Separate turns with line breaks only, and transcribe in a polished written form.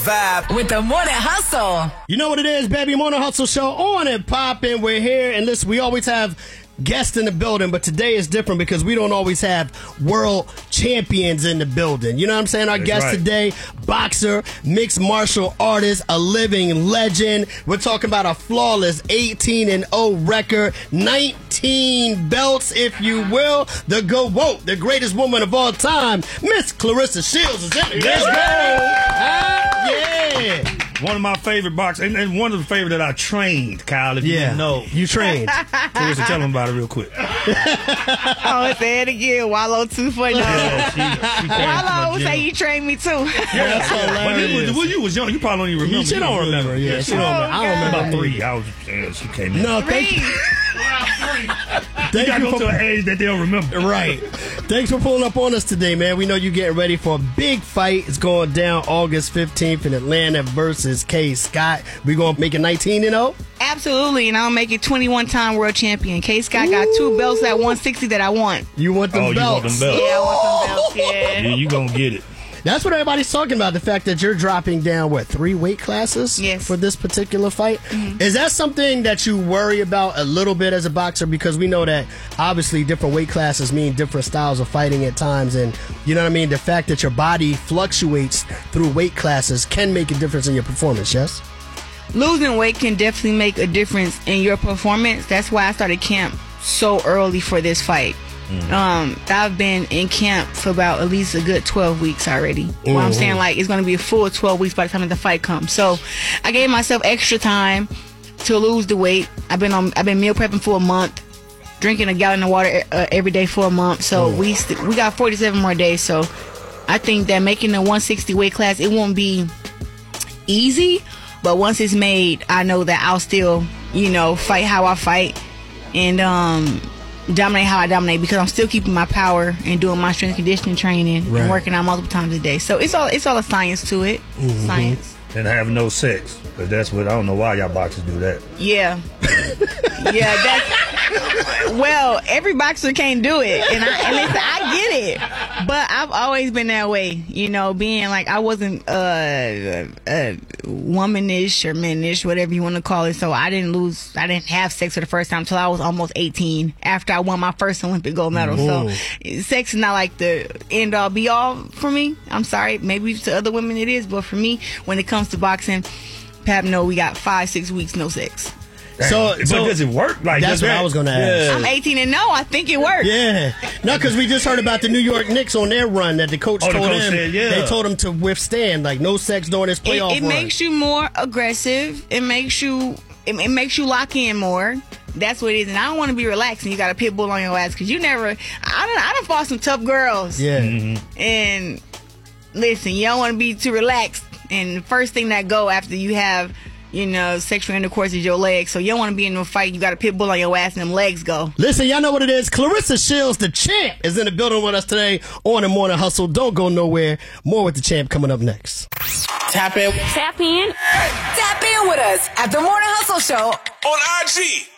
vibe
with the Morning Hustle.
You know what it is, baby. Morning Hustle Show on and popping. We're here, and listen, we always have guests in the building, but today is different because we don't always have world champions in the building. You know what I'm saying? Our guest today, boxer, mixed martial artist, a living legend. We're talking about a flawless 18-0 record, 19 belts, if you will. The GOAT, the greatest woman of all time, Miss Claressa Shields is in it.
Let's go!
Yeah.
One of my favorite boxers, and one of the favorite that I trained, Kyle, if you didn't know.
You trained.
Claressa, tell them about it real quick.
Oh, say it again. Wallow 2.0.
Yeah,
Wallow say you trained me too.
Yeah,
That's hilarious.
When you was young, you probably don't even remember.
She don't remember. Yeah, she don't remember. I don't remember.
About 3. I was, she came in.
No, thank you.
You gotta go to an age that they'll remember.
Right. Thanks for pulling up on us today, man. We know you're getting ready for a big fight. It's going down August 15th in Atlanta versus K. Scott. We gonna make it 19-0?
Absolutely, and I'll make it 21-time world champion. K. Scott got 2 belts at 160 that I want.
You want them belts?
You want them belts?
Yeah, I want them belts, yeah.
You gonna get it.
That's what everybody's talking about, the fact that you're dropping down, 3 weight classes for this particular fight? Mm-hmm. Is that something that you worry about a little bit as a boxer? Because we know that obviously different weight classes mean different styles of fighting at times, and you know what I mean? The fact that your body fluctuates through weight classes can make a difference in your performance, yes?
Losing weight can definitely make a difference in your performance. That's why I started camp so early for this fight. I've been in camp for about at least a good 12 weeks already. Well, I'm saying like it's going to be a full 12 weeks by the time the fight comes. So I gave myself extra time to lose the weight. I've been meal prepping for a month, drinking a gallon of water every day for a month. So we got 47 more days. So I think that making the 160 weight class, it won't be easy, but once it's made, I know that I'll still, fight how I fight and dominate how I dominate, because I'm still keeping my power and doing my strength conditioning training and working out multiple times a day. So it's all a science to it. Science.
And have no sex, because that's what I don't know why y'all boxers do that.
Yeah. Yeah, well, every boxer can't do it, and listen, I get it, but I've always been that way, being like I wasn't womanish or menish, whatever you want to call it. So I didn't have sex for the first time until I was almost 18, after I won my first Olympic gold medal. So sex is not like the end all be all for me. I'm sorry, maybe to other women it is, but for me, when it comes to boxing, Pap, no, we got 5-6 weeks no sex.
So
does it work? Like,
that's what I was going to ask.
I'm 18-0. I think it works.
Yeah. No, because we just heard about the New York Knicks on their run that the coach told them. They told them to withstand, like no sex during this playoff run.
It makes you more aggressive. It makes you lock in more. That's what it is. And I don't want to be relaxed and you got a pit bull on your ass, because I done fought some tough girls.
Yeah.
And listen, you don't want to be too relaxed. And the first thing that go after you have sexual intercourse is your legs. So you don't want to be in a fight. You got a pit bull on your ass and them legs go.
Listen, y'all know what it is. Claressa Shields, the champ, is in the building with us today on the Morning Hustle. Don't go nowhere. More with the champ coming up next.
Tap in. Tap in with us at the Morning Hustle Show
on IG.